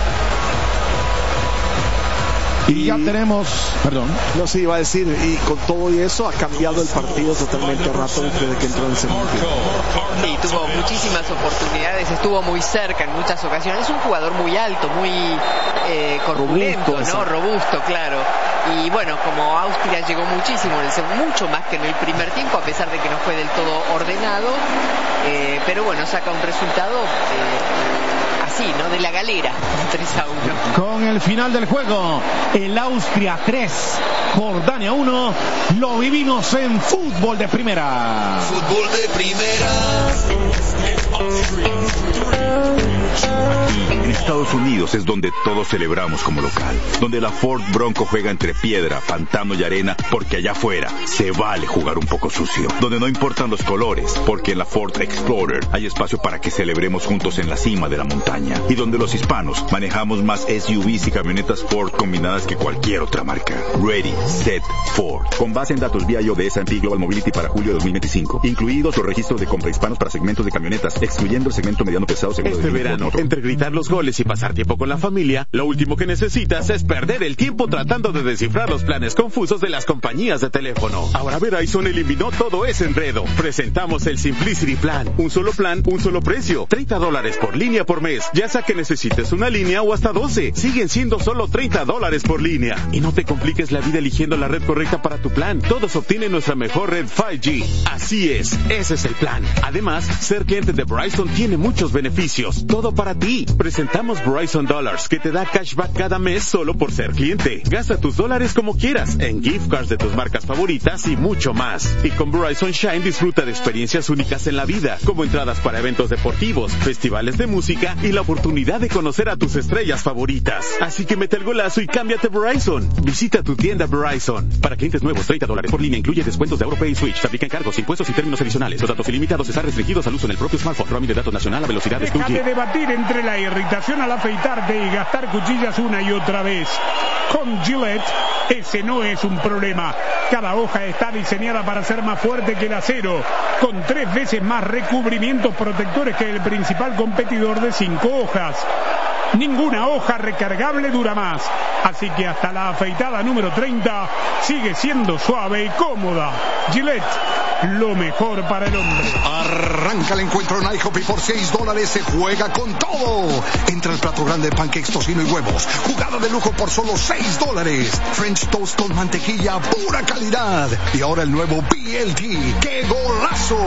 Y ya tenemos, perdón. No sé, iba a decir, y con todo y eso ha cambiado el partido totalmente rápido desde que entró en el segundo tiempo. Sí, tuvo muchísimas oportunidades, estuvo muy cerca en muchas ocasiones. Es un jugador muy alto, muy eh, corpulento, robusto, ¿no? Robusto, claro. Y bueno, como Austria llegó muchísimo en el segundo, mucho más que en el primer tiempo, a pesar de que no fue del todo ordenado, eh, pero bueno, saca un resultado eh, así, ¿no? De la galera, tres a uno. Con el final del juego, el Austria tres, Jordania uno, lo vivimos en Fútbol de Primera. Fútbol de Primera. Aquí, en Estados Unidos, es donde todos celebramos como local, donde la Ford Bronco juega entre piedra, pantano y arena, porque allá afuera se vale jugar un poco sucio, donde no importan los colores, porque en la Ford Explorer hay espacio para que celebremos juntos en la cima de la montaña, y donde los hispanos manejamos más S U Vs y camionetas Ford combinadas que cualquier otra marca. Ready, Set, Ford. Con base en datos vía I O de S and P Global Mobility para julio de dos mil veinticinco, incluidos los registros de compra hispanos para segmentos de camionetas, excluyendo el segmento mediano pesado. Este verano, entre gritar los goles y pasar tiempo con la familia, lo último que necesitas es perder el tiempo tratando de descifrar los planes confusos de las compañías de teléfono. Ahora Verizon eliminó todo ese enredo. Presentamos el Simplicity Plan. Un solo plan, un solo precio. treinta dólares por línea por mes. Ya sea que necesites una línea o hasta doce. Siguen siendo solo treinta dólares por línea. Y no te compliques la vida eligiendo la red correcta para tu plan. Todos obtienen nuestra mejor red cinco G. Así es, ese es el plan. Además, ser cliente de Verizon tiene muchos beneficios. Todo para ti. Presentamos Verizon Dollars, que te da cashback cada mes solo por ser cliente. Gasta tus dólares como quieras, en gift cards de tus marcas favoritas y mucho más. Y con Verizon Shine disfruta de experiencias únicas en la vida, como entradas para eventos deportivos, festivales de música y la oportunidad de conocer a tus estrellas favoritas. Así que mete el golazo y cámbiate a Verizon. Visita tu tienda Verizon. Para clientes nuevos, treinta dólares por línea, incluye descuentos de AuroPay y Switch. Se aplican cargos, impuestos y términos adicionales. Los datos ilimitados están restringidos al uso en el propio smartphone. Roaming de datos nacional a velocidades dos G. Deja de debatir entre la irritación al afeitarte y gastar cuchillas una y otra vez. Con Gillette, ese no es un problema. Cada hoja está diseñada para ser más fuerte que el acero, con tres veces más recubrimientos protectores que el principal competidor de cinco hojas. Ninguna hoja recargable dura más, así que hasta la afeitada número treinta sigue siendo suave y cómoda. Gillette, lo mejor para el hombre. Arranca el encuentro en IHOP y por seis dólares se juega con todo. Entra el plato grande de pancakes, tocino y huevos. Jugada de lujo por solo seis dólares. French toast con mantequilla, pura calidad. Y ahora el nuevo B L T. ¡Qué golazo!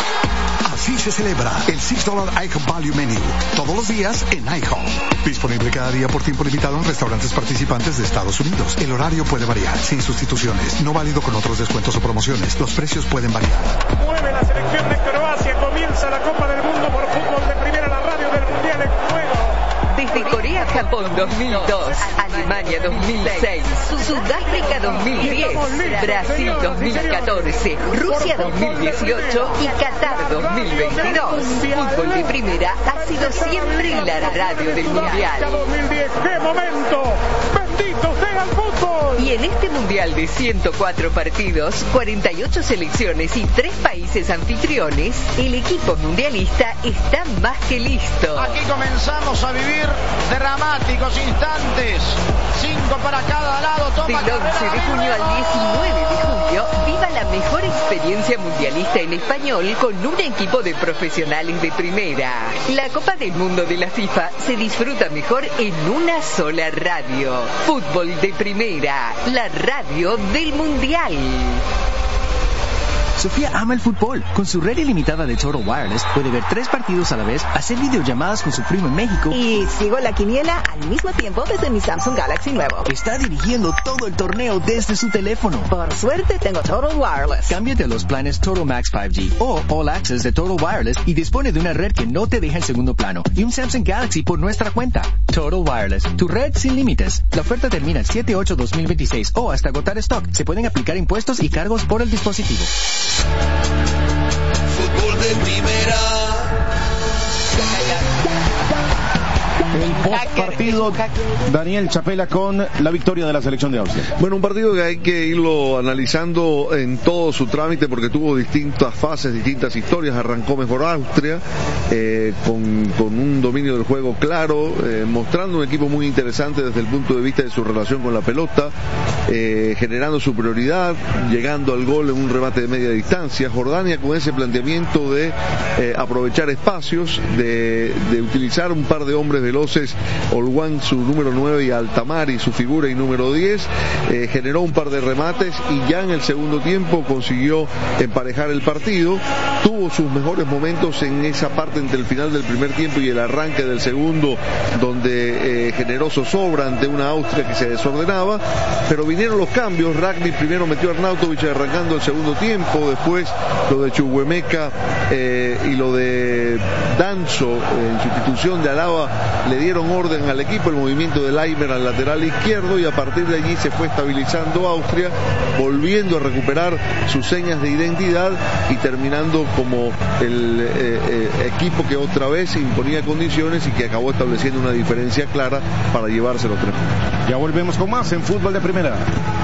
Así se celebra el seis dólares IHOP Value Menu. Todos los días en IHOP. Disponible cada día por tiempo limitado en restaurantes participantes de Estados Unidos. El horario puede variar, sin sustituciones. No válido con otros descuentos o promociones. Los precios pueden variar. Mueve la selección de Croacia. Comienza la Copa del Mundo por Fútbol de Primera, la radio del Mundial en juego. Desde Corea, Japón dos mil dos, Alemania dos mil seis, Sudáfrica dos mil diez, Brasil dos mil catorce, Rusia dos mil dieciocho y Qatar dos mil veintidós. Fútbol de Primera ha sido siempre la radio del Mundial. dos mil diez, ¡qué momento! ¡Bendito sea el fútbol! Y en este Mundial de ciento cuatro partidos, cuarenta y ocho selecciones y tres países anfitriones, el equipo mundialista está más que listo. Aquí comenzamos a vivir dramáticos instantes. Cinco para cada lado. Toma Del once de junio al diecinueve de julio, viva la mejor experiencia mundialista en español con un equipo de profesionales de primera. La Copa del Mundo de la FIFA se disfruta mejor en una sola radio. Fútbol de Primera, la radio del Mundial. Sofía ama el fútbol. Con su red ilimitada de Total Wireless puede ver tres partidos a la vez, hacer videollamadas con su primo en México. Y sigo la quiniela al mismo tiempo desde mi Samsung Galaxy nuevo. Está dirigiendo todo el torneo desde su teléfono. Por suerte tengo Total Wireless. Cámbiate a los planes Total Max cinco G o All Access de Total Wireless y dispone de una red que no te deja en segundo plano y un Samsung Galaxy por nuestra cuenta. Total Wireless, tu red sin límites. La oferta termina el siete ocho dos mil veintiséis o hasta agotar stock. Se pueden aplicar impuestos y cargos por el dispositivo. Fútbol de Primera. El post partido, Daniel Chapela con la victoria de la selección de Austria. Bueno, un partido que hay que irlo analizando en todo su trámite porque tuvo distintas fases, distintas historias. Arrancó mejor Austria, eh, con, con un dominio del juego claro, eh, mostrando un equipo muy interesante desde el punto de vista de su relación con la pelota, eh, generando su prioridad, llegando al gol en un remate de media distancia. Jordania con ese planteamiento de eh, aprovechar espacios, de, de utilizar un par de hombres veloces, Olwan su número nueve y Altamari su figura y número diez, eh, generó un par de remates y ya en el segundo tiempo consiguió emparejar el partido. Tuvo sus mejores momentos en esa parte entre el final del primer tiempo y el arranque del segundo, donde eh, generó zozobra ante una Austria que se desordenaba, pero vinieron los cambios. Ragnick primero metió a Arnautovic arrancando el segundo tiempo, después lo de Chukwuemeka eh, y lo de Danzo eh, en sustitución de Alaba le dieron orden al equipo, el movimiento de Leimer al lateral izquierdo, y a partir de allí se fue estabilizando Austria, volviendo a recuperar sus señas de identidad y terminando como el eh, eh, equipo que otra vez imponía condiciones y que acabó estableciendo una diferencia clara para llevarse los tres puntos. Ya volvemos con más en Fútbol de Primera.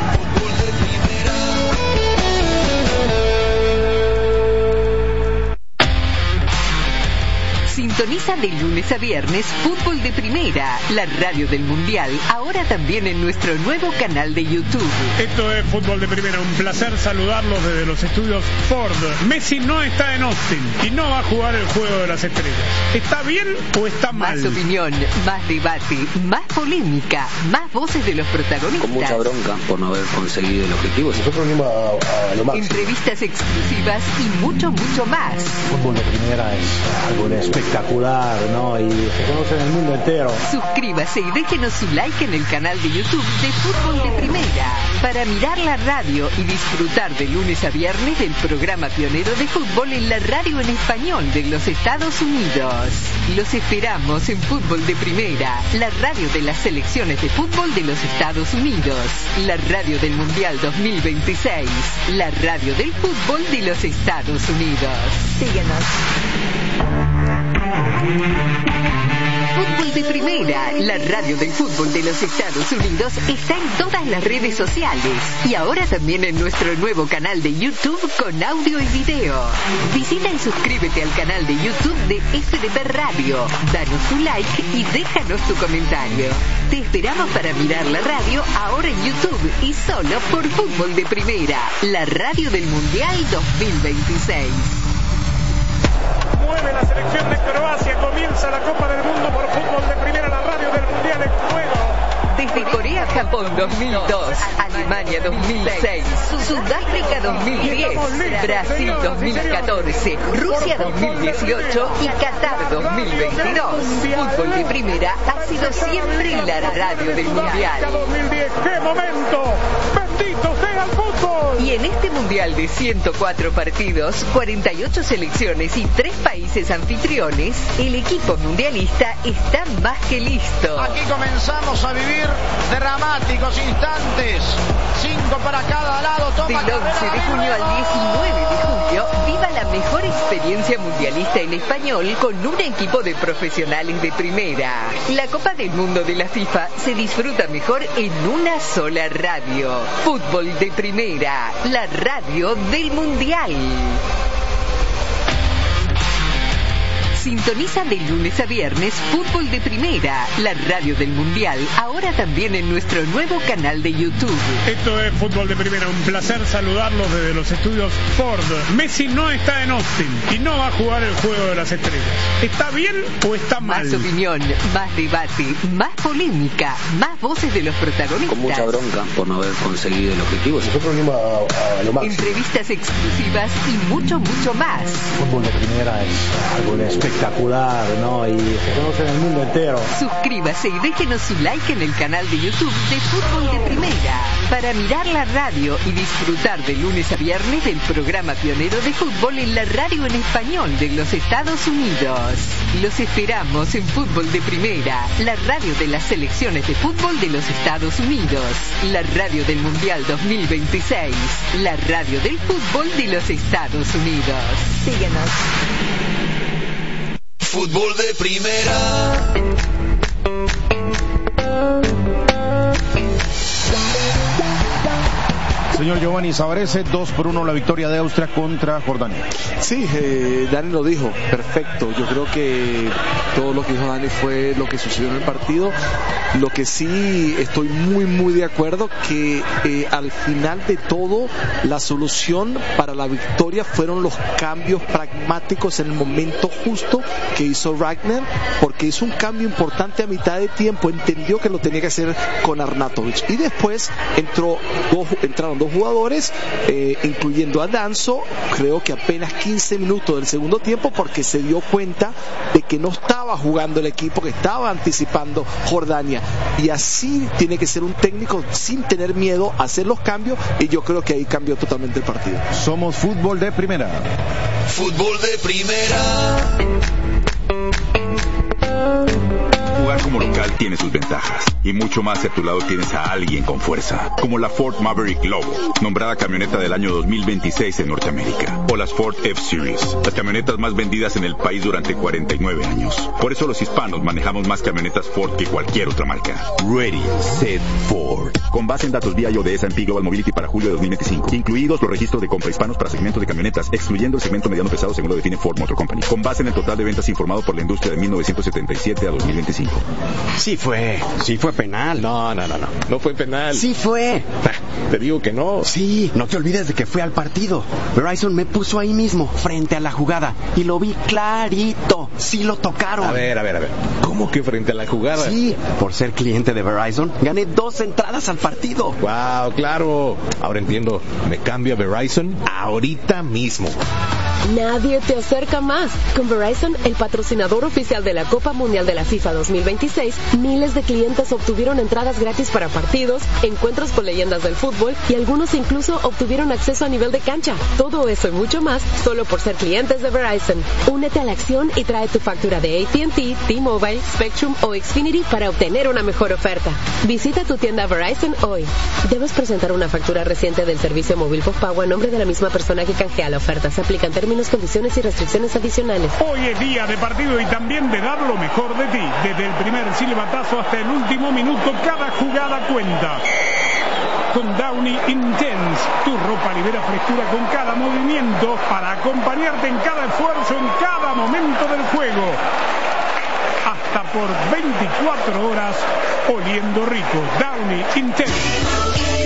Sintoniza de lunes a viernes Fútbol de Primera, la radio del Mundial, ahora también en nuestro nuevo canal de YouTube. Esto es Fútbol de Primera, un placer saludarlos desde los estudios Ford. Messi no está en Austin y no va a jugar el Juego de las Estrellas. ¿Está bien o está mal? Más opinión, más debate, más polémica, más voces de los protagonistas. Con mucha bronca por no haber conseguido el objetivo. Nosotros venimos a, a lo máximo. Entrevistas exclusivas y mucho, mucho más. Fútbol de Primera es algo de espectacular, ¿no? Y se conoce en el mundo entero. Suscríbase y déjenos su like en el canal de YouTube de Fútbol de Primera para mirar la radio y disfrutar de lunes a viernes del programa pionero de fútbol en la radio en español de los Estados Unidos. Los esperamos en Fútbol de Primera, la radio de las selecciones de fútbol de los Estados Unidos, la radio del Mundial dos mil veintiséis, la radio del fútbol de los Estados Unidos. Síguenos. Fútbol de Primera, la radio del fútbol de los Estados Unidos, está en todas las redes sociales y ahora también en nuestro nuevo canal de YouTube con audio y video. Visita y suscríbete al canal de YouTube de F D P Radio, danos tu like y déjanos tu comentario. Te esperamos para mirar la radio ahora en YouTube y solo por Fútbol de Primera, la radio del Mundial dos mil veintiséis. Mueve la selección de Croacia, comienza la Copa del Mundo por Fútbol de Primera, la radio del Mundial en juego. Desde Corea, Japón dos mil dos, Alemania dos mil seis, Sudáfrica dos mil diez, Brasil dos mil catorce, Rusia dos mil dieciocho y Qatar dos mil veintidós. Fútbol de Primera ha sido siempre la radio del Mundial. dos mil diez, ¡qué momento! ¡Bendito sea! juega al fútbol. Y en este mundial de ciento cuatro partidos, cuarenta y ocho selecciones y tres países anfitriones, el equipo mundialista está más que listo. Aquí comenzamos a vivir dramáticos instantes. Cinco para cada lado. Toma Del once de junio al diecinueve de julio, viva la mejor experiencia mundialista en español con un equipo de profesionales de primera. La Copa del Mundo de la FIFA se disfruta mejor en una sola radio. Fútbol de Primera, la radio del Mundial. Sintoniza de lunes a viernes Fútbol de Primera, la radio del Mundial, ahora también en nuestro nuevo canal de YouTube. Esto es Fútbol de Primera, un placer saludarlos desde los estudios Ford. Messi no está en Austin y no va a jugar el Juego de las Estrellas. ¿Está bien o está mal? Más opinión, más debate, más polémica, más voces de los protagonistas. Con mucha bronca por no haber conseguido el objetivo. Nosotros venimos a, a lo máximo. Entrevistas exclusivas y mucho, mucho más. Fútbol de Primera es algo espectacular. espectacular, ¿no? Y se conoce en el mundo entero. Suscríbase y déjenos su like en el canal de YouTube de Fútbol de Primera para mirar la radio y disfrutar de lunes a viernes del programa pionero de fútbol en la radio en español de los Estados Unidos. Los esperamos en Fútbol de Primera, la radio de las selecciones de fútbol de los Estados Unidos, la radio del Mundial dos mil veintiséis, la radio del fútbol de los Estados Unidos. Síguenos. Fútbol de Primera. Señor Giovanni Savarese, dos por uno la victoria de Austria contra Jordania. Sí, eh, Dani lo dijo, perfecto. Yo creo que todo lo que dijo Dani fue lo que sucedió en el partido. Lo que sí estoy muy, muy de acuerdo, que eh, al final de todo, la solución para la victoria fueron los cambios pragmáticos en el momento justo que hizo Ragnar, porque hizo un cambio importante a mitad de tiempo, entendió que lo tenía que hacer con Arnautovic. Y después entró dos, entraron dos jugadores, eh, incluyendo a Danso, creo que apenas quince minutos del segundo tiempo, porque se dio cuenta de que no estaba jugando el equipo, que estaba anticipando Jordania. Y así tiene que ser un técnico, sin tener miedo a hacer los cambios, y yo creo que ahí cambió totalmente el partido. Somos Fútbol de Primera. Fútbol de Primera. Jugar como local tiene sus ventajas, y mucho más si a tu lado tienes a alguien con fuerza, como la Ford Maverick Lobo, nombrada camioneta del año dos mil veintiséis en Norteamérica, o las Ford F-Series, las camionetas más vendidas en el país durante cuarenta y nueve años. Por eso los hispanos manejamos más camionetas Ford que cualquier otra marca. Ready, Set, Ford. Con base en datos V I O de S and P Global Mobility para julio de dos mil veinticinco, incluidos los registros de compra hispanos para segmentos de camionetas, excluyendo el segmento mediano pesado según lo define Ford Motor Company, con base en el total de ventas informado por la industria de mil novecientos setenta y siete a dos mil veinticinco. Sí fue, sí fue penal. No, no, no, no, no fue penal. Sí fue. Te digo que no. Sí, no te olvides de que fue al partido. Verizon me puso ahí mismo, frente a la jugada, y lo vi clarito. Sí lo tocaron. A ver, a ver, a ver. ¿Cómo que frente a la jugada? Sí, por ser cliente de Verizon, gané dos entradas al partido. Wow, claro. Ahora entiendo. Me cambio a Verizon ahorita mismo. Nadie te acerca más. Con Verizon, el patrocinador oficial de la Copa Mundial de la FIFA dos mil veintiséis, miles de clientes obtuvieron entradas gratis para partidos, encuentros con leyendas del fútbol, y algunos incluso obtuvieron acceso a nivel de cancha. Todo eso y mucho más, solo por ser clientes de Verizon. Únete a la acción y trae tu factura de A T and T, T-Mobile, Spectrum o Xfinity para obtener una mejor oferta. Visita tu tienda Verizon hoy. Debes presentar una factura reciente del servicio móvil postpago a nombre de la misma persona que canjea la oferta. Se aplican términos, condiciones y restricciones adicionales. Hoy es día de partido y también de dar lo mejor de ti. Desde el primer silbatazo hasta el último minuto, cada jugada cuenta. Con Downy Intense, tu ropa libera frescura con cada movimiento para acompañarte en cada esfuerzo, en cada momento del juego. Hasta por veinticuatro horas oliendo rico. Downy Intense.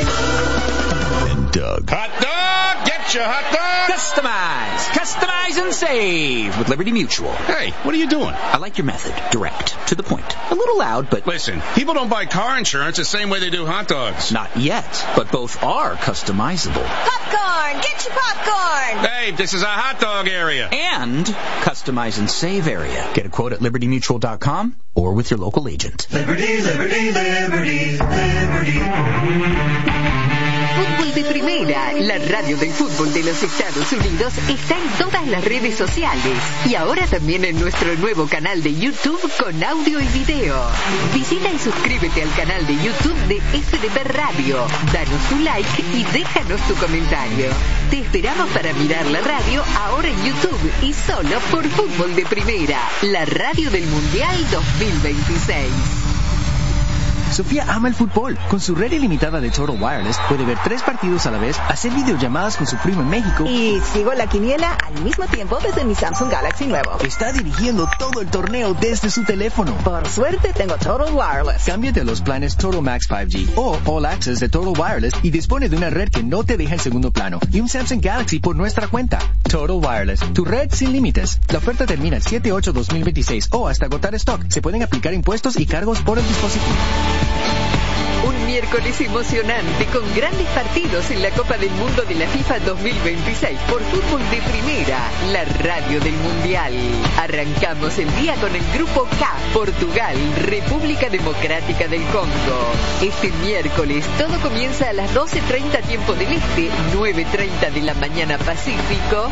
Doug. Hot dog! Get your hot dog! Customize! Customize and save with Liberty Mutual. Hey, what are you doing? I like your method. Direct. To the point. A little loud, but... Listen, people don't buy car insurance the same way they do hot dogs. Not yet, but both are customizable. Popcorn! Get your popcorn! Hey, this is a hot dog area. And customize and save area. Get a quote at liberty mutual dot com or with your local agent. Liberty, liberty, liberty, liberty. Fútbol Fútbol de Primera, la radio del fútbol de los Estados Unidos, está en todas las redes sociales y ahora también en nuestro nuevo canal de YouTube con audio y video. Visita y suscríbete al canal de YouTube de F D P Radio. Danos tu like y déjanos tu comentario. Te esperamos para mirar la radio ahora en YouTube y solo por Fútbol de Primera, la radio del Mundial dos mil veintiséis. Sofía ama el fútbol. Con su red ilimitada de Total Wireless puede ver tres partidos a la vez, hacer videollamadas con su primo en México y sigo la quiniela al mismo tiempo desde mi Samsung Galaxy nuevo. Está dirigiendo todo el torneo desde su teléfono. Por suerte tengo Total Wireless. Cámbiate a los planes Total Max cinco G o All Access de Total Wireless y dispone de una red que no te deja en segundo plano y un Samsung Galaxy por nuestra cuenta. Total Wireless, tu red sin límites. La oferta termina el siete ocho dos mil veintiséis o hasta agotar stock. Se pueden aplicar impuestos y cargos por el dispositivo. Un miércoles emocionante con grandes partidos en la Copa del Mundo de la FIFA dos mil veintiséis por Fútbol de Primera, la radio del Mundial. Arrancamos el día con el Grupo K, Portugal, República Democrática del Congo. Este miércoles todo comienza a las doce treinta tiempo del Este, nueve treinta de la mañana Pacífico.